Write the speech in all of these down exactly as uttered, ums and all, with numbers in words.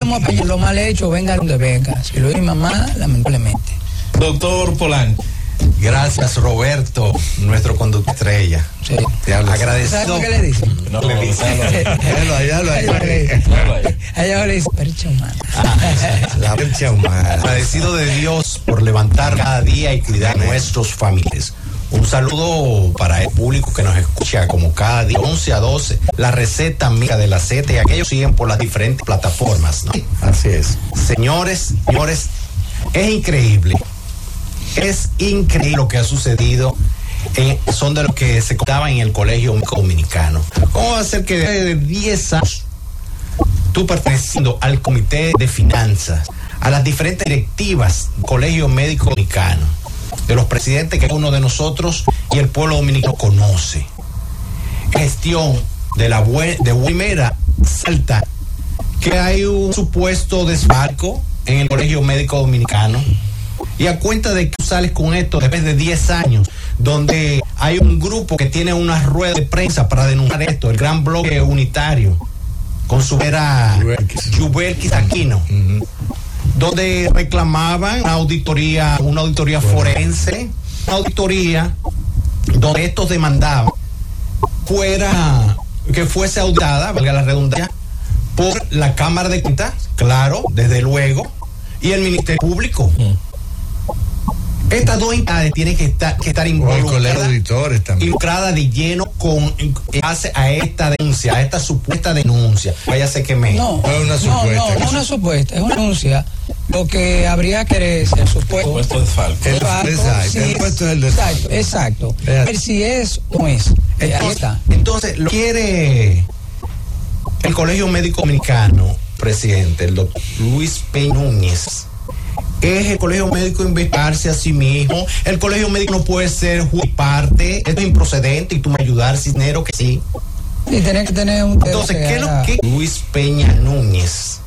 vamos a lo mal hecho, venga donde venga. Si lo es mi mamá, lamentablemente. Doctor Polanco. Gracias, Roberto, nuestro conductor estrella. Sí. Te hablo. Agradecido. ¿Sabes qué le dicen? No, le dicen. Allá lo Allá le dicen percha humana. La percha humana. Agradecido de Dios por levantar cada día y cuidar a nuestros familiares. Un saludo para el público que nos escucha como cada día, once a doce, la receta amiga de la Z, y aquellos siguen por las diferentes plataformas, ¿no? Así es. Señores, señores, es increíble. Es increíble lo que ha sucedido. Eh, son de los que se contaban en el Colegio Médico Dominicano. ¿Cómo va a ser que desde diez años tú perteneciendo al Comité de Finanzas, a las diferentes directivas del Colegio Médico Dominicano, de los presidentes que uno de nosotros y el pueblo dominicano conoce, gestión de la buen, de primera salta que hay un supuesto desfalco en el Colegio Médico Dominicano? Y a cuenta de que tú sales con esto después de diez años, donde hay un grupo que tiene una rueda de prensa para denunciar esto, el gran bloque unitario, con su era Yuberquis Aquino, uh-huh. donde reclamaban una auditoría, una auditoría forense, una auditoría donde estos demandaban fuera, que fuese auditada, valga la redundancia, por la Cámara de Cuentas, claro, desde luego, y el Ministerio Público. Uh-huh. Estas dos entidades tienen que estar, que estar involucradas, involucradas de lleno con base a esta denuncia, a esta supuesta denuncia. Váyase que me. No, no es una supuesta. No, no, no una supuesta, es una denuncia. Lo que habría que ser supuesto. Supuesto desfalco. El supuesto es el desfalco. Exacto, exacto. A ver si es o no es. Entonces, ahí está. Entonces, lo quiere el Colegio Médico Dominicano, presidente, el doctor Luis P. Núñez. Es el Colegio Médico investigarse a sí mismo. El Colegio Médico no puede ser juez y parte. Esto es improcedente y tú me ayudar, Cisnero, que sí. Y tiene que tener un... Entonces, ¿qué es lo que Luis Peña Núñez?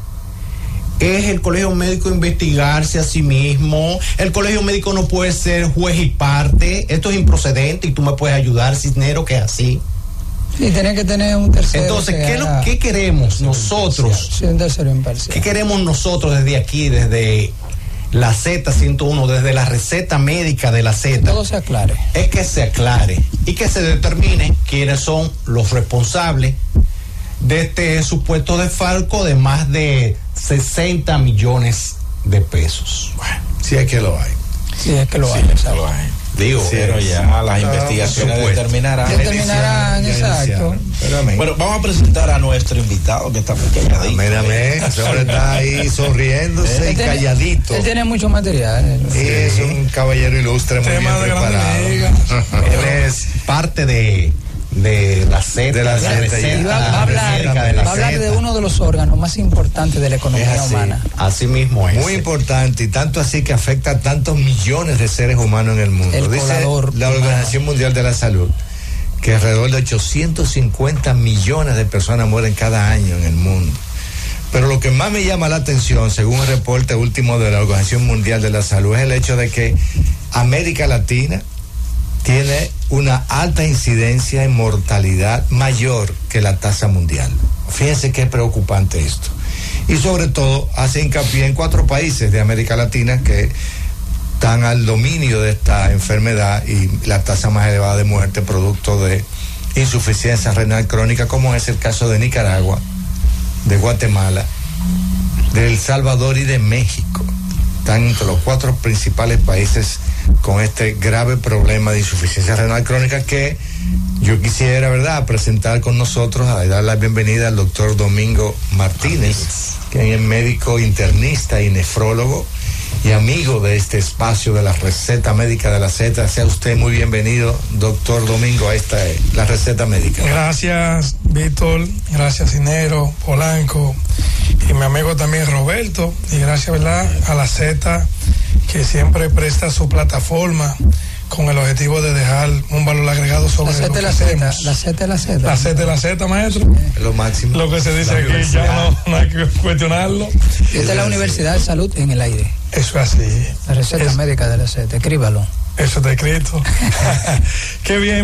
Es el Colegio Médico investigarse a sí mismo. El Colegio Médico no puede ser juez y parte. Esto es improcedente y tú me puedes ayudar, Cisnero, que es así. Y tiene que tener un tercero. Entonces, ¿qué, lo, ¿qué queremos nosotros? Sí, un tercero imparcial. ¿Qué queremos nosotros desde aquí, desde la Z ciento uno, desde la receta médica de la Z? Todo se aclare. Es que se aclare y que se determine quiénes son los responsables de este supuesto desfalco de más de sesenta millones de pesos. Bueno, si es que lo hay. Si es que lo sí, hay. Es que lo hay. Digo, sí, pero ya las no, investigaciones determinarán. Determinarán, exacto. Bueno, vamos a presentar a nuestro invitado que está muy calladito. Mírame, ese hombre está ahí sonriéndose y tiene, calladito. Él tiene mucho material. Sí, es un caballero ilustre, muy bien preparado. Él es parte de de la Z, de la Z. Va a hablar, va a hablar de uno de los órganos más importantes de la economía así, humana. Así mismo es. Muy importante, y tanto así que afecta a tantos millones de seres humanos en el mundo. El Dice colador, la Organización Mundial de la Salud que alrededor de ochocientos cincuenta millones de personas mueren cada año en el mundo. Pero lo que más me llama la atención, según el reporte último de la Organización Mundial de la Salud, es el hecho de que América Latina tiene una alta incidencia en mortalidad mayor que la tasa mundial. Fíjense qué preocupante esto. Y sobre todo hace hincapié en cuatro países de América Latina que están al dominio de esta enfermedad y la tasa más elevada de muerte producto de insuficiencia renal crónica, como es el caso de Nicaragua, de Guatemala, de El Salvador y de México. Están entre los cuatro principales países con este grave problema de insuficiencia renal crónica, que yo quisiera, ¿verdad?, presentar con nosotros, a dar la bienvenida al doctor Domingo Martínez, que es médico internista y nefrólogo y amigo de este espacio de la receta médica de la Z. Sea usted muy bienvenido, doctor Domingo, a esta, la receta médica. Gracias, Víctor, gracias, Cisnero, Polanco, y mi amigo también Roberto, y gracias, ¿verdad?, a la Z, que siempre presta su plataforma con el objetivo de dejar un valor agregado sobre la lo que la hacemos. Z, la Z es la Z. La Z es la Z, maestro. Lo máximo. Lo que se dice aquí ya no, no hay que cuestionarlo. Esta es la Universidad de Salud en el aire. Eso es así. La receta es, médica de la Z, escríbalo. Eso está escrito. Qué bien.